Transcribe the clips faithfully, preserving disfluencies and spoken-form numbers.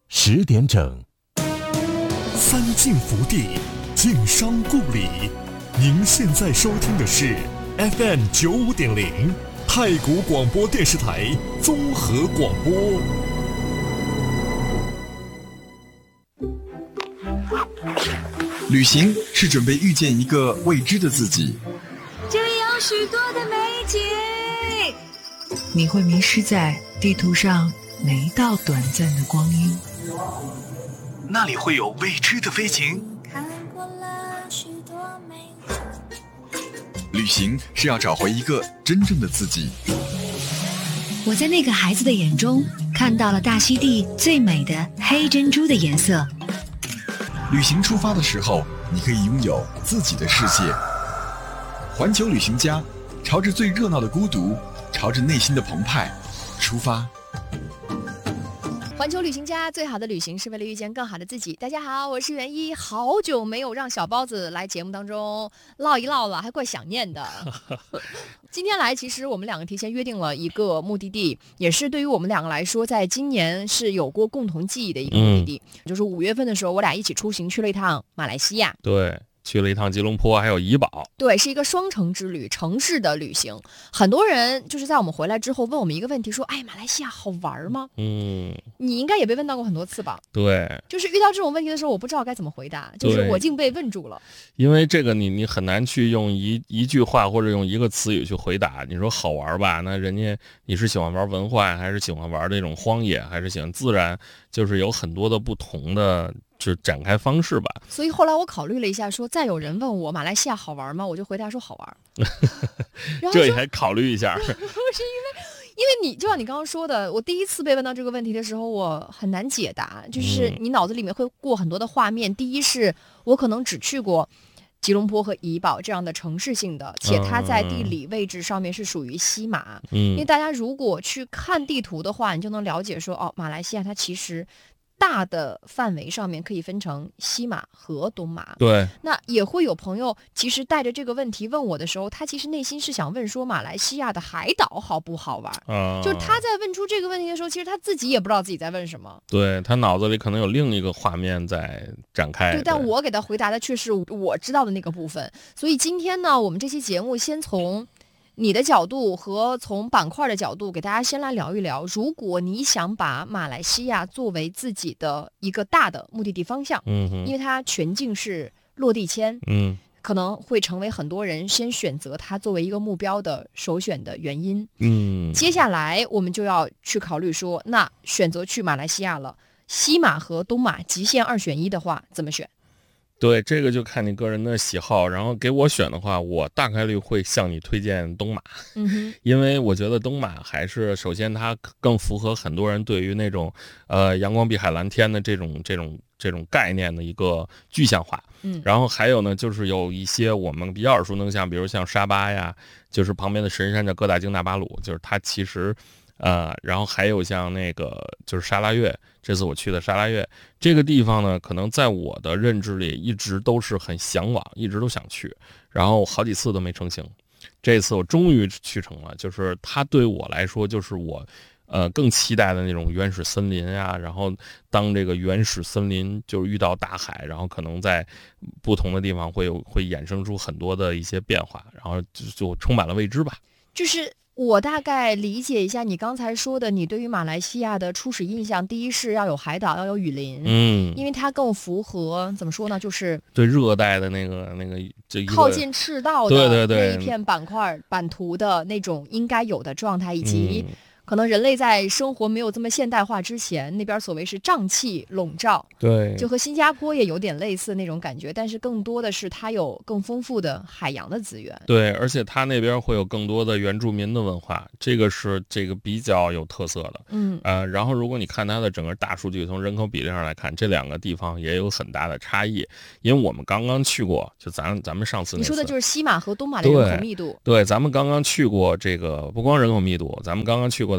十点整， 三晋福地，晋商故里。您现在收听的是 F M 九五点零太谷广播电视台综合广播。 旅行是准备遇见一个未知的自己， 这里有许多的美景， 你会迷失在地图上每一道短暂的光阴。 那里会有未知的飞行。 看过了许多美景。 旅行是要找回一个真正的自己。 我在那个孩子的眼中看到了大溪地最美的黑珍珠的颜色。 旅行出发的时候，你可以拥有自己的世界。环球旅行家，朝着最热闹的孤独，朝着内心的澎湃出发。 环球旅行家，最好的旅行是为了遇见更好的自己。大家好，我是袁一，好久没有让小包子来节目当中唠一唠了，还怪想念的。今天来，其实我们两个提前约定了一个目的地，也是对于我们两个来说，在今年是有过共同记忆的一个目的地。嗯、就是五月份的时候，我俩一起出行去了一趟马来西亚。 对。去了一趟吉隆坡还有怡保， 对，是一个双城之旅，城市的旅行。很多人就是在我们回来之后问我们一个问题，说哎，马来西亚好玩吗？ 嗯， 你应该也被问到过很多次吧？ 对， 就是遇到这种问题的时候，我不知道该怎么回答，就是我竟被问住了。 因为这个你你很难去用一一句话或者用一个词语去回答。你说好玩吧，那人家你是喜欢玩文化，还是喜欢玩这种荒野，还是喜欢自然，就是有很多的不同的就展开方式吧。 所以后来我考虑了一下，说再有人问我马来西亚好玩吗，我就回答说好玩。 这也还考虑一下。 是因为因为你就像你刚刚说的，我第一次被问到这个问题的时候，我很难解答，就是你脑子里面会过很多的画面。嗯、第一是我可能只去过吉隆坡和怡保这样的城市性的，且它在地理位置上面是属于西马。嗯，因为大家如果去看地图的话，你就能了解说，哦，马来西亚它其实大的范围上面可以分成西马和东马。 对， 那也会有朋友其实带着这个问题问我的时候，他其实内心是想问说马来西亚的海岛好不好玩、啊、就是他在问出这个问题的时候，其实他自己也不知道自己在问什么。 对，他脑子里可能有另一个画面在展开。 对，但我给他回答的却是我知道的那个部分。所以今天呢，我们这期节目先从你的角度和从板块的角度给大家先来聊一聊，如果你想把马来西亚作为自己的一个大的目的地方向，嗯，因为它全境是落地签，嗯，可能会成为很多人先选择它作为一个目标的首选的原因。嗯，接下来我们就要去考虑说，那选择去马来西亚了，西马和东马极限二选一的话怎么选？ 对，这个就看你个人的喜好。然后给我选的话，我大概率会向你推荐东马，嗯哼，因为我觉得东马还是首先它更符合很多人对于那种呃阳光碧海蓝天的这种这种这种概念的一个具象化。嗯，然后还有呢，就是有一些我们比较耳熟能详，比如像沙巴呀，就是旁边的神山叫哥打京纳巴鲁，就是它其实。呃，然后还有像那个就是沙拉越，这次我去的沙拉越这个地方呢，可能在我的认知里一直都是很向往，一直都想去，然后好几次都没成行。这次我终于去成了，就是它对我来说就是我呃更期待的那种原始森林啊，然后当这个原始森林就遇到大海，然后可能在不同的地方会有会衍生出很多的一些变化，然后就就充满了未知吧。 就是我大概理解一下你刚才说的，你对于马来西亚的初始印象，第一是要有海岛，要有雨林，嗯，因为它更符合怎么说呢，就是对热带的那个那个这靠近赤道的对对对那一片板块版图的那种应该有的状态，以及、嗯可能人类在生活没有这么现代化之前，那边所谓是瘴气笼罩， 对， 就和新加坡也有点类似那种感觉，但是更多的是它有更丰富的海洋的资源。 对，而且它那边会有更多的原住民的文化，这个是这个比较有特色的。嗯，呃，然后如果你看它的整个大数据，从人口比例上来看，这两个地方也有很大的差异。因为我们刚刚去过，就咱咱们上次那次你说的就是西马和东马的人口密度。 对，对咱们刚刚去过这个，不光人口密度，咱们刚刚去过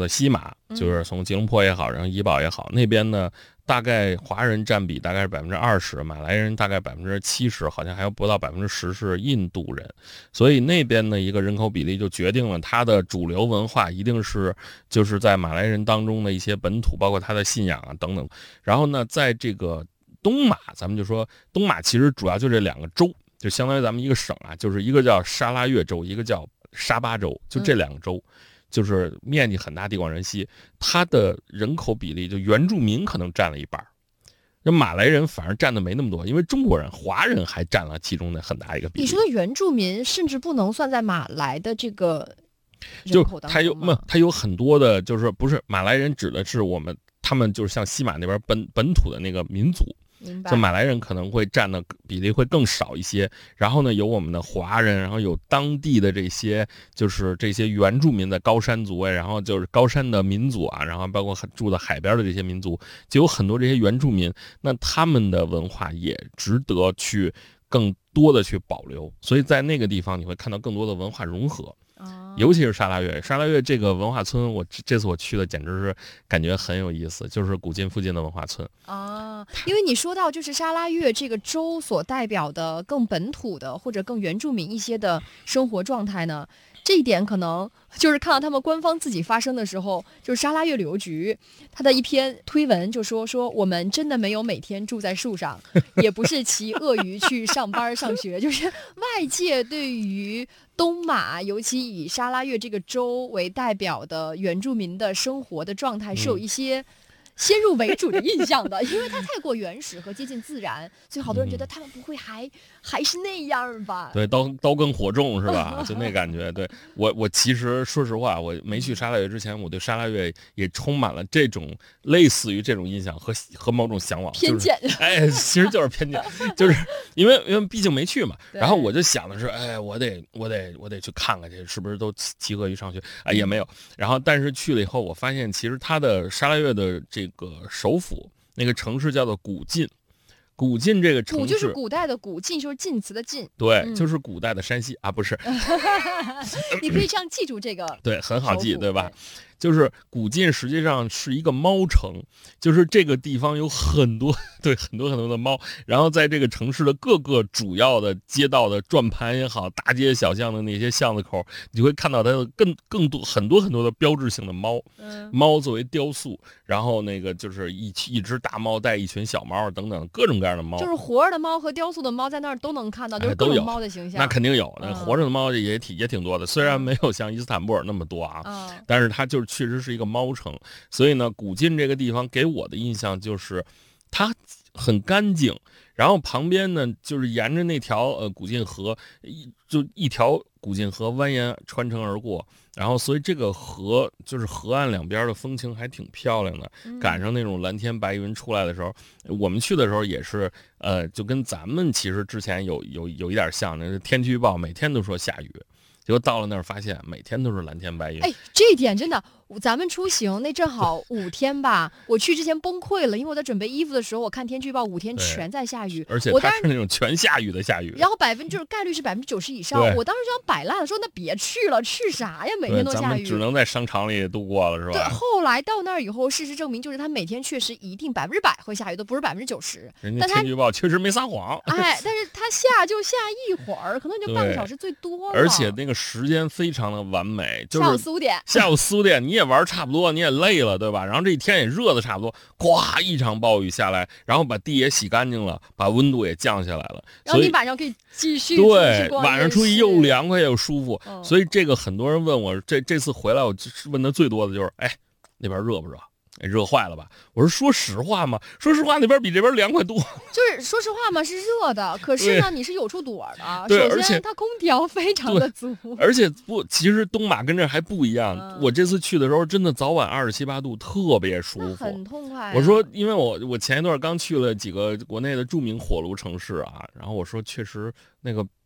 的西马，就是从吉隆坡也好，然后怡保也好，那边呢大概华人占比大概是百分之二十，马来人大概百分之七十，好像还有不到百分之十是印度人，所以那边的一个人口比例就决定了它的主流文化一定是就是在马来人当中的一些本土，包括他的信仰啊等等。然后呢，在这个东马，咱们就说东马其实主要就这两个州，就相当于咱们一个省啊，就是一个叫沙拉越州，一个叫沙巴州，就这两个州。嗯，就是面积很大，地广人稀，它的人口比例就原住民可能占了一半，那马来人反而占的没那么多，因为中国人、华人还占了其中的很大一个比例。 你说的原住民甚至不能算在马来的这个人口当中吗？就他有没他有很多的，就是不是马来人指的是我们，他们就是像西马那边本本土的那个民族。就马来人可能会占的比例会更少一些，然后呢，有我们的华人，然后有当地的这些就是这些原住民的高山族哎，然后就是高山的民族啊，然后包括住在海边的这些民族，就有很多这些原住民，那他们的文化也值得去更多的去保留，所以在那个地方你会看到更多的文化融合。尤其是沙拉越，沙拉越这个文化村，我这次我去的简直是感觉很有意思，就是古晋附近的文化村啊。因为你说到就是沙拉越这个州所代表的更本土的或者更原住民一些的生活状态呢，这一点可能就是看到他们官方自己发声的时候，就是沙拉越旅游局他的一篇推文就说说我们真的没有每天住在树上，也不是骑鳄鱼去上班上学，就是外界对于东马，尤其以沙拉越这个州为代表的原住民的生活的状态是有一些先入为主的印象的，因为它太过原始和接近自然，所以好多人觉得他们不会还、嗯、还是那样吧？ 对，刀刀耕火种是吧？就那感觉。对我，我其实说实话，我没去沙拉越之前，我对沙拉越也充满了这种类似于这种印象和和某种向往， 偏见。 就是、哎，其实就是偏见，就是因为因为毕竟没去嘛。然后我就想的是，哎，我得我得我得去看看去，是不是都骑鳄鱼上学？哎，也没有。然后但是去了以后，我发现其实它的沙拉越的这个。这个首府那个城市叫做古晋，古晋这个城市， 古就是古代的古，晋就是晋祠的晋， 对、 嗯， 就是古代的山西啊，不是。 你可以这样记住这个， 对，很好记，对吧？就是古晋实际上是一个猫城，就是这个地方有很多对很多很多的猫，然后在这个城市的各个主要的街道的转盘也好，大街小巷的那些巷子口，你会看到它的更更多很多很多的标志性的猫，嗯、猫作为雕塑，然后那个就是一一只大猫带一群小猫等等各种各样的猫， 就是活着的猫和雕塑的猫在那儿都能看到，就是各种猫的形象。 哎、那肯定有，那活着的猫也挺也挺多的，虽然没有像伊斯坦布尔那么多啊，嗯、但是它就是确实是一个猫城，所以呢，古晋这个地方给我的印象就是它很干净，然后旁边呢就是沿着那条呃古晋河，一就一条古晋河蜿蜒穿城而过，然后所以这个河就是河岸两边的风情还挺漂亮的，嗯、赶上那种蓝天白云出来的时候，我们去的时候也是呃就跟咱们其实之前有有有一点像，那天气预报每天都说下雨。结果到了那儿发现每天都是蓝天白云。 哎，这一点真的，咱们出行那正好五天吧，我去之前崩溃了，因为我在准备衣服的时候，我看天气预报五天全在下雨， 而且它是那种全下雨的下雨， 然后百分就是概率是百分之九十以上，我当时就想摆烂了，说那别去了，去啥呀？每天都下雨， 咱们只能在商场里度过了，是吧？ 对，后来到那儿以后，事实证明就是它每天确实一定百分之百会下雨，都不是百分之九十。 人家天气预报确实没撒谎。 哎，但是它下就下一会儿，可能就半个小时最多了， 而且那个时间非常的完美，就是下午四五点， 下午四五点你也玩差不多，你也累了，对吧？然后这一天也热的差不多，咵一场暴雨下来，然后把地也洗干净了，把温度也降下来了， 然后你晚上可以继续对，晚上出去又凉快又舒服， 嗯、 所以这个很多人问我，这这次回来我问的最多的就是，哎，那边热不热？热坏了吧？我说说实话嘛，说实话那边比这边凉快多。 就是说实话嘛，是热的，可是呢你是有处躲的。 对， 首先它空调非常的足， 而且不，其实东马跟这还不一样。嗯、我这次去的时候，真的早晚二十七八度，特别舒服， 很痛快、啊。 我说，因为我我前一段刚去了几个国内的著名火炉城市啊，然后我说确实那个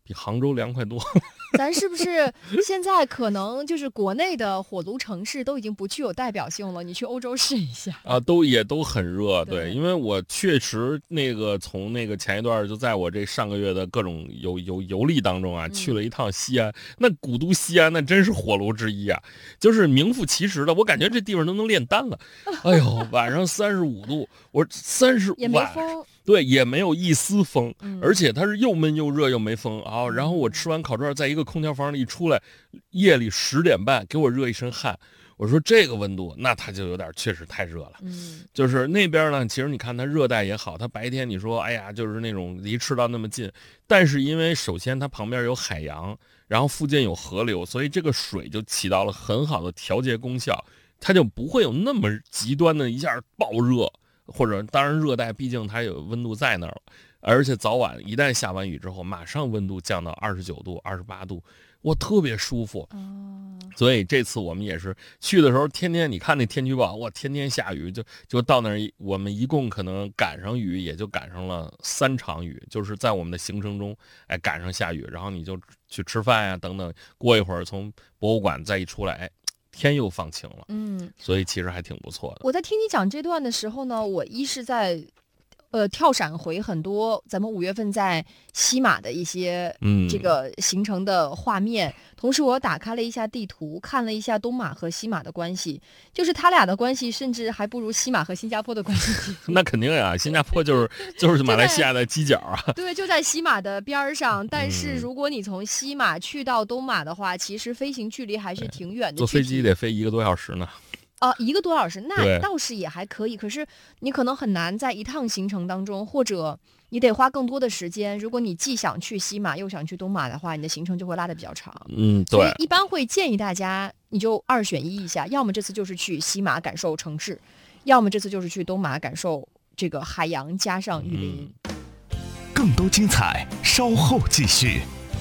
比杭州凉快多。 咱是不是现在可能就是国内的火炉城市都已经不具有代表性了？你去欧洲试一下啊，都也都很热，对， 对因为我确实那个从那个前一段就在我这上个月的各种游游游历当中啊， 嗯去了一趟西安，那古都西安那真是火炉之一啊，就是名副其实的，我感觉这地方都能炼丹了。哎呦，晚上三十五度，我三十也没风。 对，也没有一丝风， 嗯而且它是又闷又热又没风啊。然后我吃完烤串，在一个空调房里一出来，夜里十点半给我热一身汗。我说这个温度，那它就有点确实太热了。 嗯， 就是那边呢，其实你看它热带也好，它白天你说哎呀，就是那种离赤道那么近，但是因为首先它旁边有海洋，然后附近有河流，所以这个水就起到了很好的调节功效，它就不会有那么极端的一下爆热。或者当然热带毕竟它有温度在那儿了，而且早晚一旦下完雨之后，马上温度降到二十九度、二十八度，哇，特别舒服。 哦， 所以这次我们也是去的时候，天天你看那天气预报，哇，天天下雨，就就到那儿，我们一共可能赶上雨，也就赶上了三场雨，就是在我们的行程中，哎，赶上下雨，然后你就去吃饭呀、等等，过一会儿从博物馆再一出来，哎。天又放晴了， 嗯， 所以其实还挺不错的。 我在听你讲这段的时候呢，我一是在，呃，跳闪回很多咱们五月份在西马的一些嗯这个行程的画面，同时我打开了一下地图，看了一下东马和西马的关系，就是他俩的关系甚至还不如西马和新加坡的关系。 那肯定呀，新加坡就是就是马来西亚的犄角啊。 对，就在西马的边儿上，但是嗯如果你从西马去到东马的话，其实飞行距离还是挺远的。 坐飞机得飞一个多小时呢。 啊、一个多小时，那对倒是也还可以。可是你可能很难在一趟行程当中，或者你得花更多的时间。如果你既想去西马又想去东马的话，你的行程就会拉得比较长。 嗯，对所以，一般会建议大家，你就二选一一下，要么这次就是去西马感受城市，要么这次就是去东马感受这个海洋加上雨林。 嗯更多精彩稍后继续。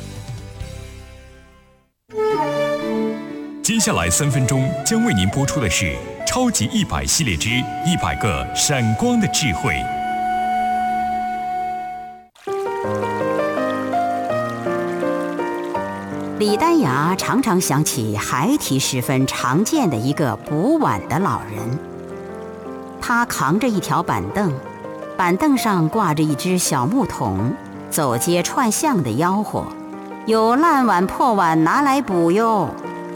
接下来三分钟将为您播出的是《超级一百系列之一百个闪光的智慧》。 李丹霞常常想起孩提时分常见的一个补碗的老人，他扛着一条板凳，板凳上挂着一只小木桶，走街串巷的吆喝：“有烂碗破碗拿来补哟！”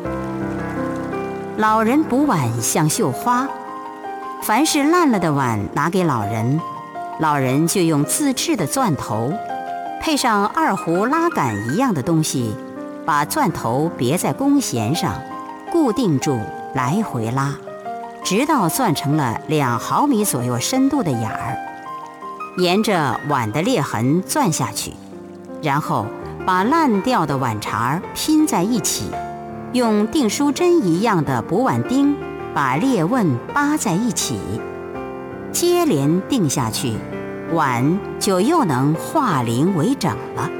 老人补碗像绣花，凡是烂了的碗拿给老人，老人就用自制的钻头，配上二胡拉杆一样的东西，把钻头别在弓弦上，固定住，来回拉，直到钻成了两毫米左右深度的眼儿，沿着碗的裂痕钻下去，然后把烂掉的碗茬拼在一起，用订书针一样的补碗钉把裂纹扒在一起，接连钉下去，碗就又能化零为整了。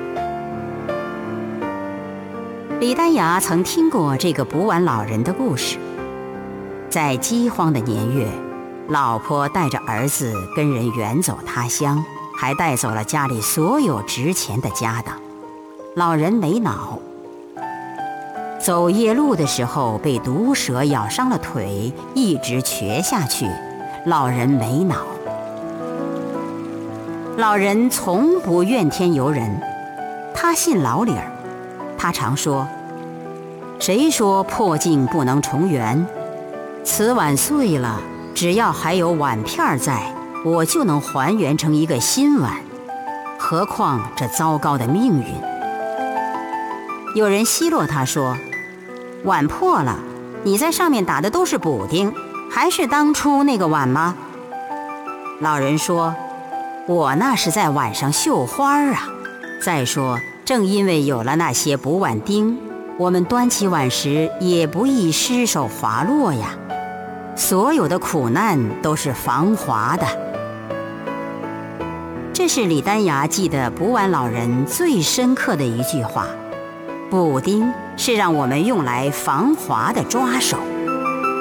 李丹霞曾听过这个补碗老人的故事。在饥荒的年月，老婆带着儿子跟人远走他乡，还带走了家里所有值钱的家当。老人没脑，走夜路的时候被毒蛇咬伤了腿，一直瘸下去。老人没脑。老人从不怨天尤人，他信老理儿。他常说：“谁说破镜不能重圆？此碗碎了，只要还有碗片在，我就能还原成一个新碗。何况这糟糕的命运？”有人奚落他说：“碗破了，你在上面打的都是补丁，还是当初那个碗吗？”老人说：“我那是在碗上绣花啊。再说，正因为有了那些补碗钉，我们端起碗时也不易失手滑落呀。所有的苦难都是防滑的。”这是李丹霞记得补碗老人最深刻的一句话。补丁是让我们用来防滑的抓手。